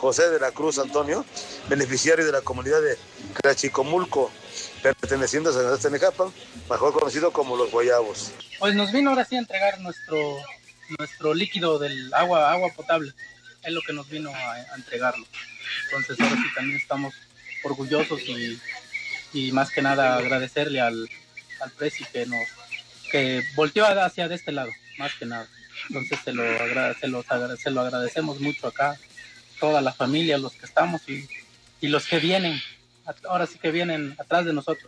José de la Cruz Antonio, beneficiario de la comunidad de Crachicomulco, perteneciendo a San Andrés Tenecapan, mejor conocido como Los Guayabos. Pues nos vino ahora sí a entregar nuestro líquido del agua potable, es lo que nos vino a entregarlo. Entonces ahora sí también estamos orgullosos y más que nada agradecerle al presi que volteó hacia de este lado, más que nada. Entonces se lo agradecemos mucho acá, toda la familia, los que estamos y los que vienen, ahora sí que vienen atrás de nosotros.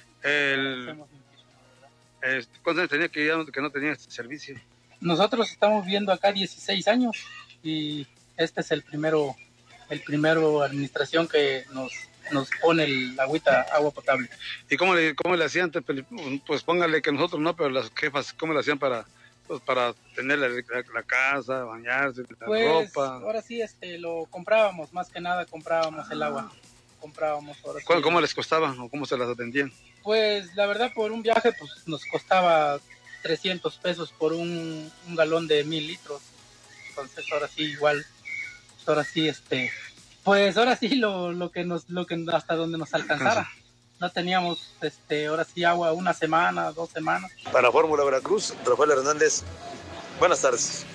¿Cuántos años tenía que no tenía este servicio? Nosotros estamos viviendo acá 16 años y este es el primero administración que nos pone el agua potable. ¿Y cómo le hacían? Pues póngale que nosotros no, pero las jefas, ¿cómo le hacían para tener la casa, bañarse, la ropa? Ahora sí, lo comprábamos, más que nada comprábamos el agua. Ahora sí. ¿Cómo les costaba o cómo se las atendían? Pues la verdad por un viaje pues nos costaba 300 pesos por un galón de 1,000 litros. Entonces ahora sí igual, ahora sí pues ahora sí lo que hasta donde nos alcanzara. No teníamos ahora sí agua una semana, 2 semanas. Para Fórmula Veracruz, Rafael Hernández. Buenas tardes.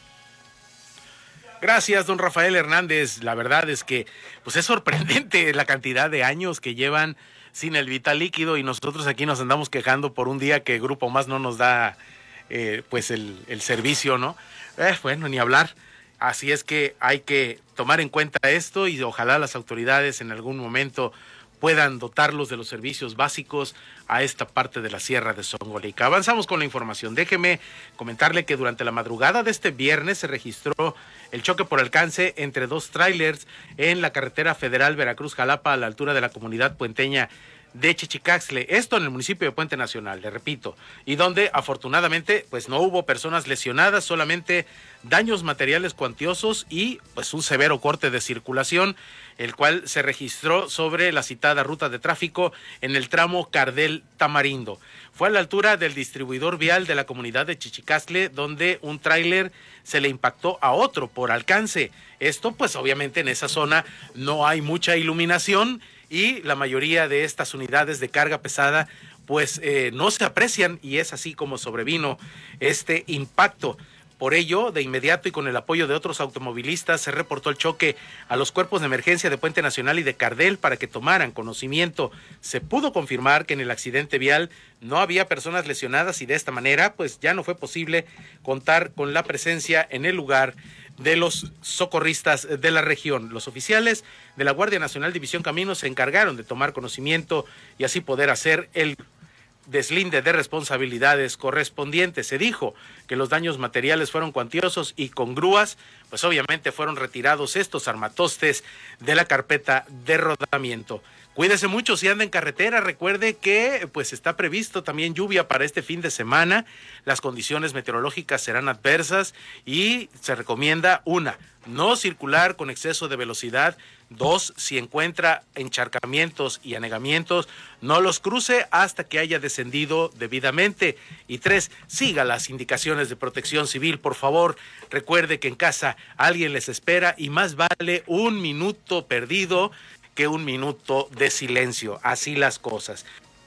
Gracias, don Rafael Hernández. La verdad es que pues es sorprendente la cantidad de años que llevan sin el vital líquido y nosotros aquí nos andamos quejando por un día que Grupo Más no nos da pues el servicio, ¿no? Bueno, ni hablar. Así es que hay que tomar en cuenta esto y ojalá las autoridades en algún momento puedan dotarlos de los servicios básicos a esta parte de la Sierra de Zongolica. Avanzamos con la información. Déjeme comentarle que durante la madrugada de este viernes se registró el choque por alcance entre 2 tráilers en la carretera federal Veracruz-Jalapa a la altura de la comunidad puenteña de Chichicaxtle, esto en el municipio de Puente Nacional, le repito, y donde afortunadamente pues no hubo personas lesionadas, solamente daños materiales cuantiosos y pues un severo corte de circulación, el cual se registró sobre la citada ruta de tráfico en el tramo Cardel-Tamarindo. Fue a la altura del distribuidor vial de la comunidad de Chichicaxtle, donde un tráiler se le impactó a otro por alcance. Esto pues obviamente en esa zona no hay mucha iluminación y la mayoría de estas unidades de carga pesada pues no se aprecian y es así como sobrevino este impacto. Por ello, de inmediato y con el apoyo de otros automovilistas, se reportó el choque a los cuerpos de emergencia de Puente Nacional y de Cardel para que tomaran conocimiento. Se pudo confirmar que en el accidente vial no había personas lesionadas y de esta manera pues ya no fue posible contar con la presencia en el lugar de los socorristas de la región. Los oficiales de la Guardia Nacional División Caminos se encargaron de tomar conocimiento y así poder hacer el deslinde de responsabilidades correspondientes. Se dijo que los daños materiales fueron cuantiosos y con grúas, pues obviamente fueron retirados estos armatostes de la carpeta de rodamiento. Cuídese mucho si anda en carretera, recuerde que pues está previsto también lluvia para este fin de semana, las condiciones meteorológicas serán adversas y se recomienda 1, no circular con exceso de velocidad, 2, si encuentra encharcamientos y anegamientos, no los cruce hasta que haya descendido debidamente y 3, siga las indicaciones de Protección Civil, por favor, recuerde que en casa alguien les espera y más vale un minuto perdido que un minuto de silencio, así las cosas.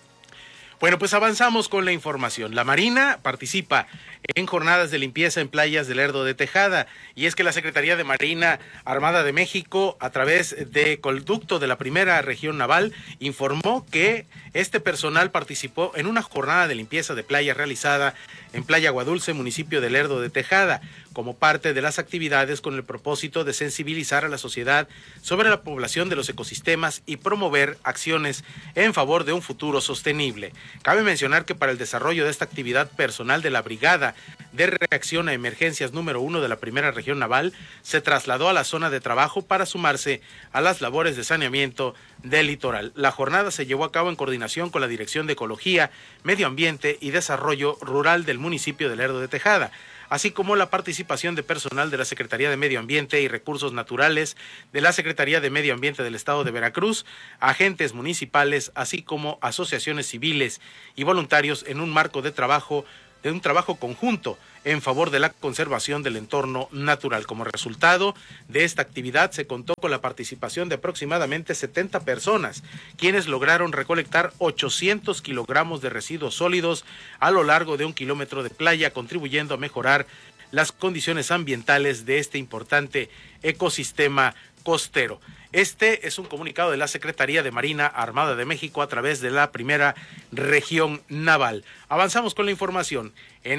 Bueno, pues avanzamos con la información. La Marina participa en jornadas de limpieza en playas del Lerdo de Tejada y es que la Secretaría de Marina Armada de México, a través de conducto de la Primera Región Naval, informó que este personal participó en una jornada de limpieza de playa realizada en Playa Aguadulce, municipio de Lerdo de Tejada, como parte de las actividades con el propósito de sensibilizar a la sociedad sobre la población de los ecosistemas y promover acciones en favor de un futuro sostenible. Cabe mencionar que para el desarrollo de esta actividad, personal de la Brigada de Reacción a Emergencias número 1 de la Primera Región Naval se trasladó a la zona de trabajo para sumarse a las labores de saneamiento del litoral. La jornada se llevó a cabo en coordinación con la Dirección de Ecología, Medio Ambiente y Desarrollo Rural del municipio de Lerdo de Tejada, así como la participación de personal de la Secretaría de Medio Ambiente y Recursos Naturales, de la Secretaría de Medio Ambiente del Estado de Veracruz, agentes municipales, así como asociaciones civiles y voluntarios en un marco de trabajo de un trabajo conjunto en favor de la conservación del entorno natural. Como resultado de esta actividad se contó con la participación de aproximadamente 70 personas, quienes lograron recolectar 800 kilogramos de residuos sólidos a lo largo de 1 kilómetro de playa, contribuyendo a mejorar las condiciones ambientales de este importante ecosistema costero. Este es un comunicado de la Secretaría de Marina Armada de México a través de la Primera Región Naval. Avanzamos con la información. En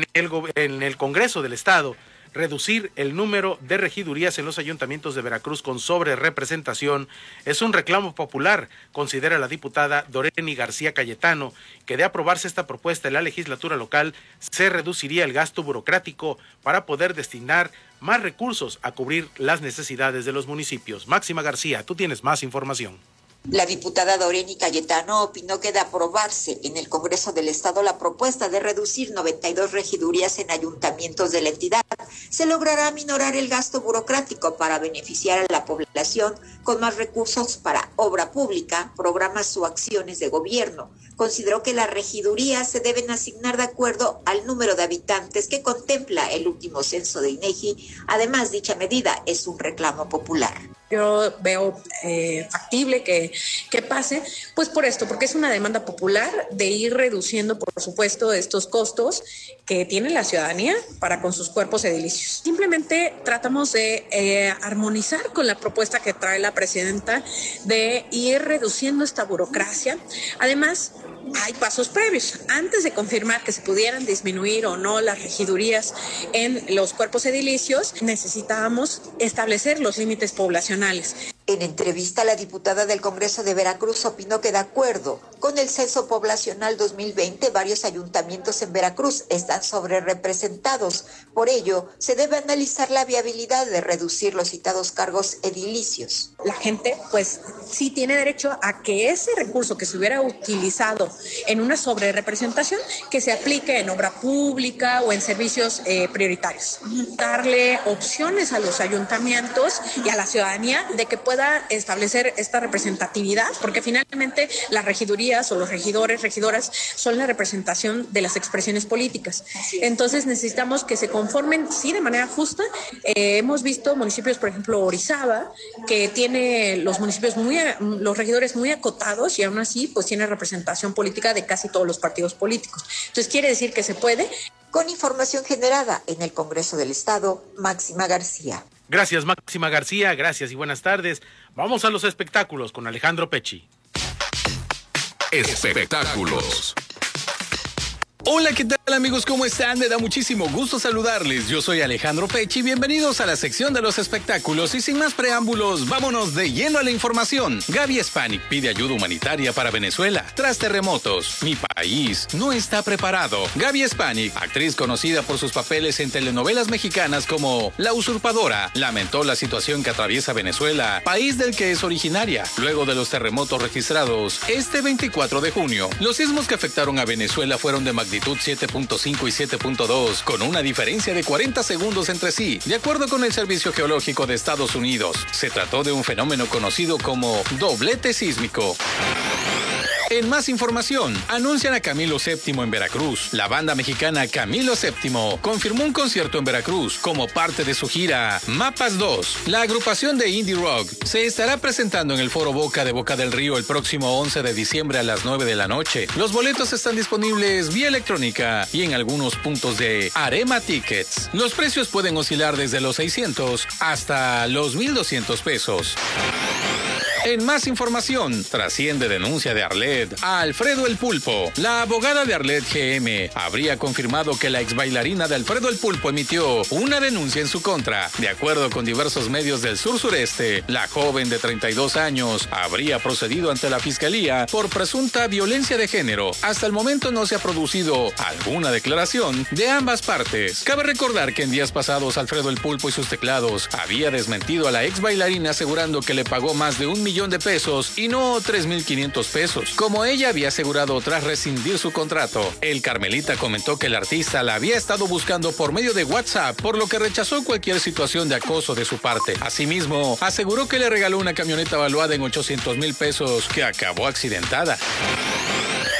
el Congreso del Estado, reducir el número de regidurías en los ayuntamientos de Veracruz con sobrerepresentación es un reclamo popular, considera la diputada Doreni García Cayetano, que de aprobarse esta propuesta en la legislatura local, se reduciría el gasto burocrático para poder destinar más recursos a cubrir las necesidades de los municipios. Máxima García, tú tienes más información. La diputada Doreni Cayetano opinó que de aprobarse en el Congreso del Estado la propuesta de reducir 92 regidurías en ayuntamientos de la entidad, se logrará aminorar el gasto burocrático para beneficiar a la población con más recursos para obra pública, programas o acciones de gobierno. Consideró que las regidurías se deben asignar de acuerdo al número de habitantes que contempla el último censo de INEGI. Además, dicha medida es un reclamo popular. Yo veo factible que pase, pues por esto, porque es una demanda popular de ir reduciendo, por supuesto, estos costos que tiene la ciudadanía para con sus cuerpos edilicios. Simplemente tratamos de armonizar con la propuesta que trae la presidenta de ir reduciendo esta burocracia. Además, hay pasos previos. Antes de confirmar que se pudieran disminuir o no las regidurías en los cuerpos edilicios, necesitábamos establecer los límites poblacionales. En entrevista, la diputada del Congreso de Veracruz opinó que de acuerdo con el Censo Poblacional 2020, varios ayuntamientos en Veracruz están sobrerepresentados. Por ello, se debe analizar la viabilidad de reducir los citados cargos edilicios. La gente, pues, sí tiene derecho a que ese recurso que se hubiera utilizado en una sobrerepresentación, que se aplique en obra pública o en servicios prioritarios. Darle opciones a los ayuntamientos y a la ciudadanía de que pueda establecer esta representatividad, porque finalmente las regidurías o los regidores, regidoras son la representación de las expresiones políticas. Entonces necesitamos que se conformen, sí, de manera justa. Hemos visto municipios, por ejemplo, Orizaba, que tiene los regidores muy acotados y aún así pues tiene representación política de casi todos los partidos políticos. Entonces quiere decir que se puede. Con información generada en el Congreso del Estado, Máxima García. Gracias, Máxima García, gracias y buenas tardes. Vamos a los espectáculos con Alejandro Pecci. Espectáculos. Hola, ¿qué tal amigos? ¿Cómo están? Me da muchísimo gusto saludarles. Yo soy Alejandro Pecci. Bienvenidos a la sección de los espectáculos y sin más preámbulos, vámonos de lleno a la información. Gaby Spanik pide ayuda humanitaria para Venezuela tras terremotos. Mi país no está preparado. Gaby Spanik, actriz conocida por sus papeles en telenovelas mexicanas como La Usurpadora, lamentó la situación que atraviesa Venezuela, país del que es originaria, luego de los terremotos registrados este 24 de junio. Los sismos que afectaron a Venezuela fueron de magnitud 7.5 y 7.2, con una diferencia de 40 segundos entre sí. De acuerdo con el Servicio Geológico de Estados Unidos, se trató de un fenómeno conocido como doblete sísmico. En más información, anuncian a Camilo VII en Veracruz. La banda mexicana Camilo VII confirmó un concierto en Veracruz como parte de su gira Mapas 2. La agrupación de indie rock se estará presentando en el Foro Boca de Boca del Río el próximo 11 de diciembre a las 9 de la noche. Los boletos están disponibles vía electrónica y en algunos puntos de Arema Tickets. Los precios pueden oscilar desde los 600 hasta los 1,200 pesos. En más información, trasciende denuncia de Arlet a Alfredo el Pulpo. La abogada de Arlet GM habría confirmado que la ex bailarina de Alfredo el Pulpo emitió una denuncia en su contra. De acuerdo con diversos medios del sur-sureste, la joven de 32 años habría procedido ante la fiscalía por presunta violencia de género. Hasta el momento no se ha producido alguna declaración de ambas partes. Cabe recordar que en días pasados Alfredo el Pulpo y sus teclados había desmentido a la ex bailarina asegurando que le pagó más de $1 millón de pesos y no 3,500 pesos, como ella había asegurado tras rescindir su contrato. El Carmelita comentó que el artista la había estado buscando por medio de WhatsApp, por lo que rechazó cualquier situación de acoso de su parte. Asimismo, aseguró que le regaló una camioneta valuada en 800,000 pesos que acabó accidentada.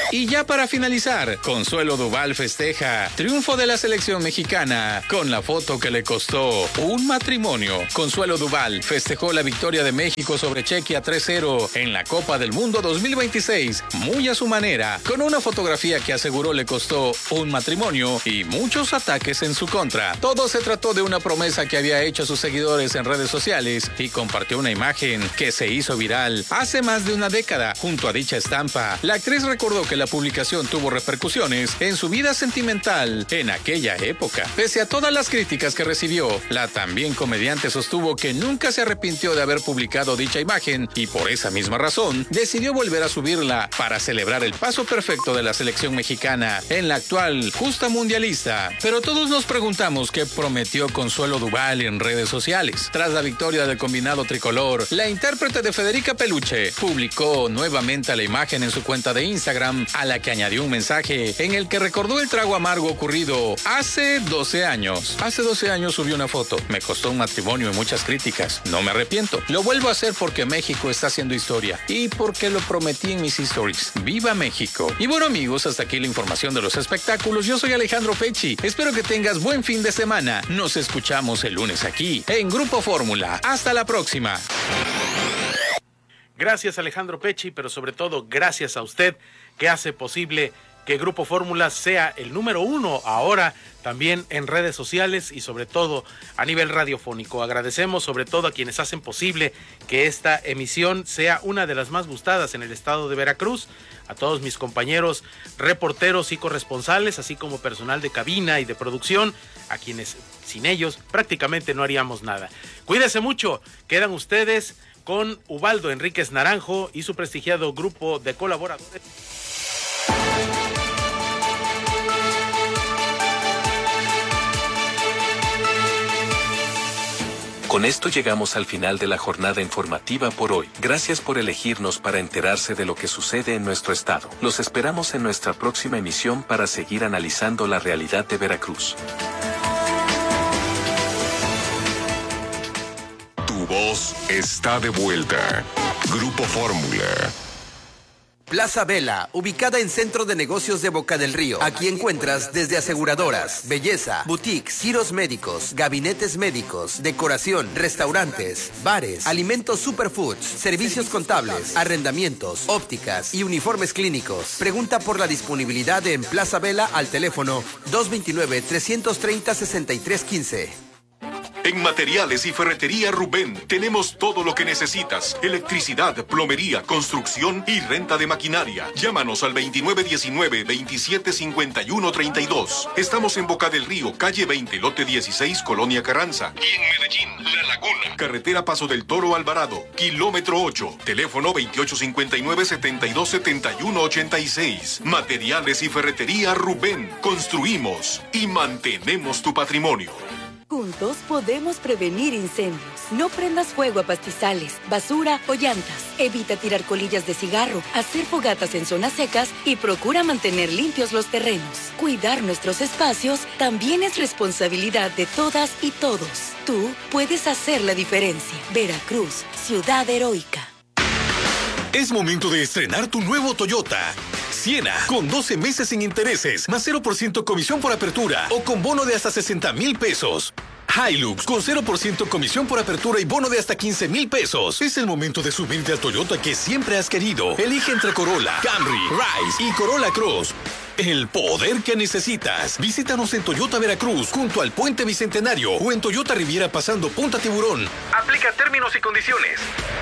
Y ya para finalizar, Consuelo Duval festeja triunfo de la selección mexicana con la foto que le costó un matrimonio. Consuelo Duval festejó la victoria de México sobre Chequia 3-0 en la Copa del Mundo 2026, muy a su manera, con una fotografía que aseguró le costó un matrimonio y muchos ataques en su contra. Todo se trató de una promesa que había hecho a sus seguidores en redes sociales y compartió una imagen que se hizo viral hace más de una década. Junto a dicha estampa, la actriz recordó que la publicación tuvo repercusiones en su vida sentimental en aquella época. Pese a todas las críticas que recibió, la también comediante sostuvo que nunca se arrepintió de haber publicado dicha imagen y por esa misma razón decidió volver a subirla para celebrar el paso perfecto de la selección mexicana en la actual justa mundialista. Pero todos nos preguntamos qué prometió Consuelo Duval en redes sociales. Tras la victoria del combinado tricolor, la intérprete de Federica Peluche publicó nuevamente la imagen en su cuenta de Instagram, a la que añadió un mensaje en el que recordó el trago amargo ocurrido hace 12 años. Hace 12 años subió una foto. Me costó un matrimonio y muchas críticas. No me arrepiento. Lo vuelvo a hacer porque México está haciendo historia y porque lo prometí en mis stories. ¡Viva México! Y bueno, amigos, hasta aquí la información de los espectáculos. Yo soy Alejandro Pecci. Espero que tengas buen fin de semana. Nos escuchamos el lunes aquí en Grupo Fórmula. Hasta la próxima. Gracias, Alejandro Pecci, pero sobre todo gracias a usted que hace posible que Grupo Fórmula sea el número 1 ahora también en redes sociales y sobre todo a nivel radiofónico. Agradecemos sobre todo a quienes hacen posible que esta emisión sea una de las más gustadas en el estado de Veracruz, a todos mis compañeros reporteros y corresponsales, así como personal de cabina y de producción, a quienes sin ellos prácticamente no haríamos nada. Cuídense mucho, quedan ustedes con Ubaldo Enríquez Naranjo y su prestigiado grupo de colaboradores. Con esto llegamos al final de la jornada informativa por hoy. Gracias por elegirnos para enterarse de lo que sucede en nuestro estado. Los esperamos en nuestra próxima emisión para seguir analizando la realidad de Veracruz. Tu voz está de vuelta. Grupo Fórmula. Plaza Vela, ubicada en Centro de Negocios de Boca del Río. Aquí encuentras desde aseguradoras, belleza, boutiques, giros médicos, gabinetes médicos, decoración, restaurantes, bares, alimentos superfoods, servicios contables, arrendamientos, ópticas y uniformes clínicos. Pregunta por la disponibilidad en Plaza Vela al teléfono 229-330-6315. En Materiales y Ferretería Rubén tenemos todo lo que necesitas. Electricidad, plomería, construcción y renta de maquinaria. Llámanos al 2919-275132. Estamos en Boca del Río, calle 20, lote 16, Colonia Carranza. Y en Medellín, La Laguna. Carretera Paso del Toro Alvarado, kilómetro 8. Teléfono 2859-727186. Materiales y Ferretería Rubén. Construimos y mantenemos tu patrimonio. Juntos podemos prevenir incendios. No prendas fuego a pastizales, basura o llantas. Evita tirar colillas de cigarro, hacer fogatas en zonas secas y procura mantener limpios los terrenos. Cuidar nuestros espacios también es responsabilidad de todas y todos. Tú puedes hacer la diferencia. Veracruz, ciudad heroica. Es momento de estrenar tu nuevo Toyota Siena, con 12 meses sin intereses, más 0% comisión por apertura o con bono de hasta 60,000 pesos. Hilux, con 0% comisión por apertura y bono de hasta 15,000 pesos. Es el momento de subirte al Toyota que siempre has querido. Elige entre Corolla, Camry, Rise y Corolla Cross. El poder que necesitas. Visítanos en Toyota Veracruz, junto al Puente Bicentenario, o en Toyota Riviera pasando Punta Tiburón. Aplica términos y condiciones.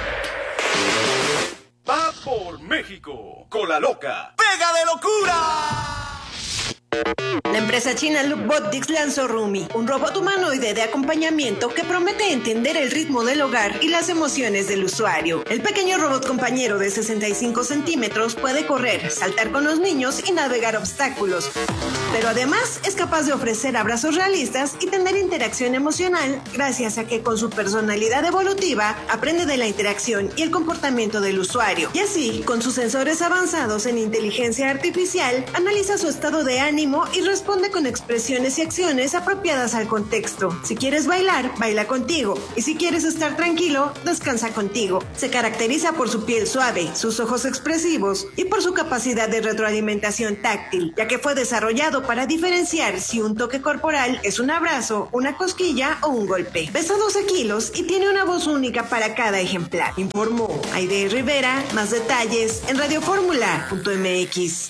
Va por México, Cola Loca. ¡Pega de locura! La empresa china Lookbotics lanzó Rumi, un robot humanoide de acompañamiento que promete entender el ritmo del hogar y las emociones del usuario. El pequeño robot compañero de 65 centímetros puede correr, saltar con los niños y navegar obstáculos. Pero además es capaz de ofrecer abrazos realistas y tener interacción emocional gracias a que con su personalidad evolutiva aprende de la interacción y el comportamiento del usuario. Y así, con sus sensores avanzados en inteligencia artificial, analiza su estado de ánimo ritmo y responde con expresiones y acciones apropiadas al contexto. Si quieres bailar, baila contigo. Y si quieres estar tranquilo, descansa contigo. Se caracteriza por su piel suave, sus ojos expresivos y por su capacidad de retroalimentación táctil, ya que fue desarrollado para diferenciar si un toque corporal es un abrazo, una cosquilla o un golpe. Pesa 12 kilos y tiene una voz única para cada ejemplar. Informó Aide Rivera. Más detalles en radioformula.mx.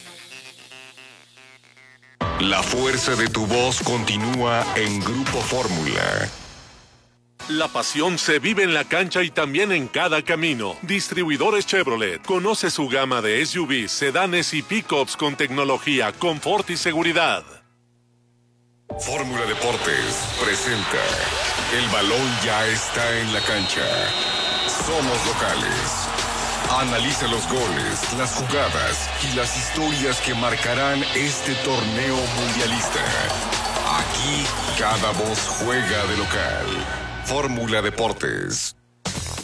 La fuerza de tu voz continúa en Grupo Fórmula. La pasión se vive en la cancha y también en cada camino. Distribuidores Chevrolet. Conoce su gama de SUVs, sedanes y pickups con tecnología, confort y seguridad. Fórmula Deportes presenta: el balón ya está en la cancha. Somos locales. Analiza los goles, las jugadas y las historias que marcarán este torneo mundialista. Aquí cada voz juega de local. Fórmula Deportes.